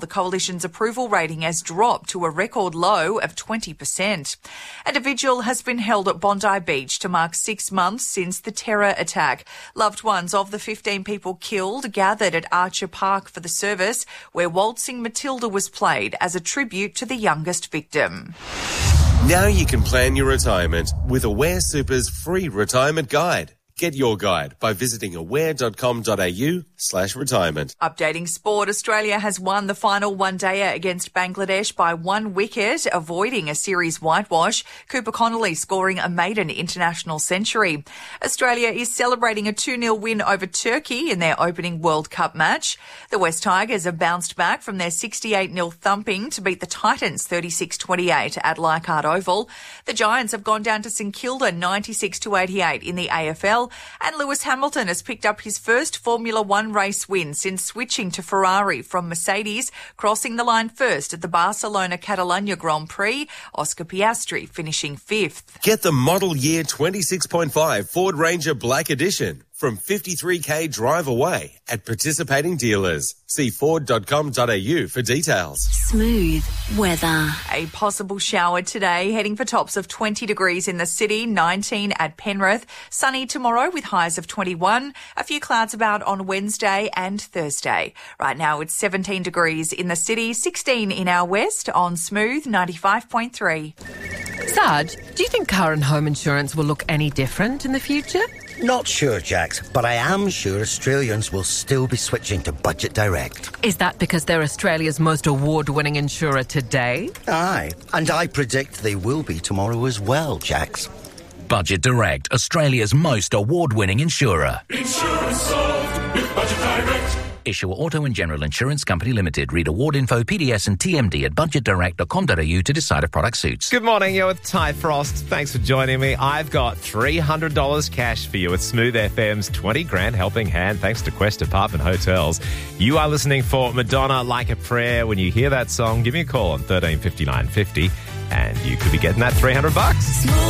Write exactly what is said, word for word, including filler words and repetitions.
The coalition's approval rating has dropped to a record low of twenty percent. And a vigil has been held at Bondi Beach to mark six months since the terror attack. Loved ones of the fifteen people killed gathered at Archer Park for the service, where Waltzing Matilda was played as a tribute to the youngest victim. Now you can plan your retirement with Aware Super's free retirement guide. Get your guide by visiting aware.com.au slash retirement. Updating sport, Australia has won the final one-dayer against Bangladesh by one wicket, avoiding a series whitewash. Cooper Connolly scoring a maiden international century. Australia is celebrating a two nil win over Turkey in their opening World Cup match. The West Tigers have bounced back from their sixty-eight nil thumping to beat the Titans thirty-six twenty-eight at Leichhardt Oval. The Giants have gone down to St Kilda ninety-six to eighty-eight in the A F L. And Lewis Hamilton has picked up his first Formula One race win since switching to Ferrari from Mercedes, crossing the line first at the Barcelona Catalunya Grand Prix. Oscar Piastri finishing fifth. Get the model year twenty-six point five Ford Ranger Black Edition from fifty-three k drive away at participating dealers. See ford dot com dot a u for details. Smooth weather. A possible shower today, heading for tops of twenty degrees in the city, nineteen at Penrith. Sunny tomorrow with highs of twenty-one. A few clouds about on Wednesday and Thursday. Right now it's seventeen degrees in the city, sixteen in our west on Smooth ninety-five point three. Sarge, do you think car and home insurance will look any different in the future? Not sure, Jax, but I am sure Australians will still be switching to Budget Direct. Is that because they're Australia's most award-winning insurer today? Aye, and I predict they will be tomorrow as well, Jax. Budget Direct, Australia's most award-winning insurer. Insurance solved with Budget Direct. Issuer Auto and General Insurance Company Limited. Read award info, P D S and T M D at budget direct dot com dot a u to decide if product suits. Good morning, you're with Ty Frost. Thanks for joining me. I've got three hundred dollars cash for you with Smooth F M's twenty grand helping hand thanks to Quest Apartment Hotels. You are listening for Madonna, Like a Prayer. When you hear that song, give me a call on thirteen fifty-nine fifty and you could be getting that three hundred bucks.